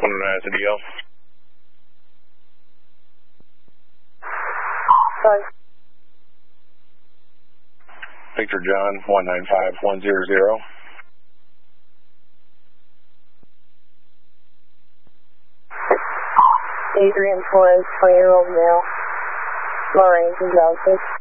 as a DL. Sorry. Victor John, 195100. Adrian Flores, 20-year-old male. Low range exhausted.